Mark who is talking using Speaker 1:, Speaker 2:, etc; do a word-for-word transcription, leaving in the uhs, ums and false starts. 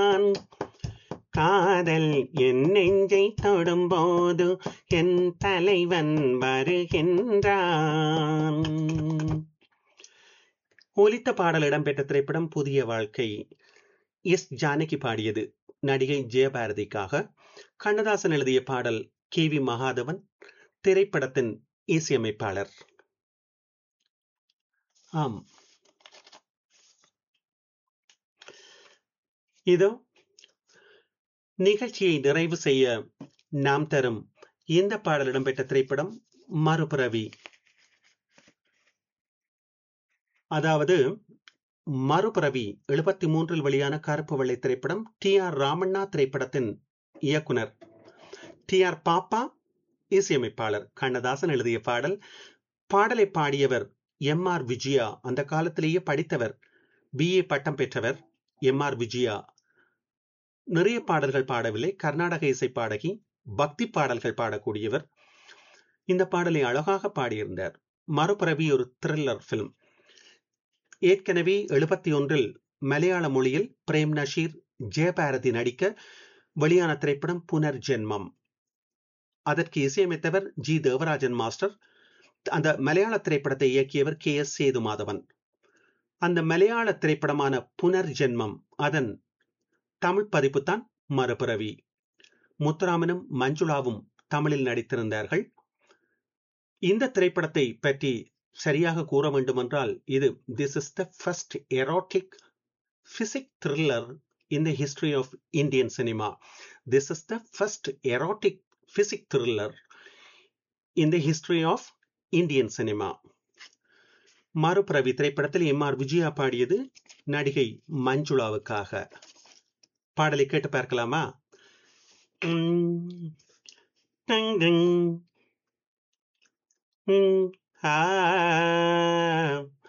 Speaker 1: காதல் என் நெஞ்சை தொடும்போது என் தலைவன் வருகின்றான். ஒலித்த பாடல் இடம்பெற்ற திரைப்படம் புதிய வாழ்க்கை. எஸ் ஜானகி பாடியது, நடிகை ஜெயபாரதிக்காக. கண்ணதாசன் எழுதிய பாடல், கே வி மகாதவன் திரைப்படத்தின் இசையமைப்பாளர். ஆம், இதோ நிகழ்ச்சியை நிறைவு செய்ய நாம் தரும் இந்த பாடல் இடம்பெற்ற திரைப்படம் மறுபிறவி. அதாவது மறுபிறவி எழுபத்தி மூன்றில் வெளியான கருப்பு வெள்ளை திரைப்படம். டி ஆர் ராமண்ணா திரைப்படத்தின் இயக்குனர், டி ஆர் பாப்பா இசையமைப்பாளர். கண்ணதாசன் எழுதிய பாடல். பாடலை பாடியவர் எம் ஆர் விஜயா. அந்த காலத்திலேயே படித்தவர், பி ஏ பட்டம் பெற்றவர் எம் ஆர் விஜயா. நிறைய பாடல்கள் பாடவில்லை, கர்நாடக இசை பாடகி, பக்தி பாடல்கள் பாடக்கூடியவர். இந்த பாடலை அழகாக பாடியிருந்தார். மறுபிறவி ஒரு த்ரில்லர் பிலிம். ஏற்கனவே எழுபத்தி ஒன்றில் மலையாள மொழியில் பிரேம் நஷீர், ஜெயபாரதி நடிக்க வெளியான திரைப்படம் புனர்ஜென்மம். அதற்கு இசையமைத்தவர் ஜி தேவராஜன் மாஸ்டர். அந்த மலையாள திரைப்படத்தை இயக்கியவர் கே எஸ் சேதுமாதவன். அந்த மலையாள திரைப்படமான புனர்ஜென்மம், அதன் தமிழ் பதிப்பு தான் மறுபிறவி. முத்துராமனும் மஞ்சுளாவும் தமிழில் நடித்திருந்தார்கள். இந்த திரைப்படத்தை பற்றி சரியாக கூற வேண்டுமென்றால், இது this is the first erotic physique thriller in the history of Indian cinema. This is the first erotic physic thriller in the history of Indian cinema. மறுபிறவி திரைப்படத்தில் எம் ஆர் விஜயா பாடியது, நடிகை மஞ்சுளாவுக்காக. பாடலை கேட்டு பார்க்கலாமா? உம், டங் டங். உம், ஆ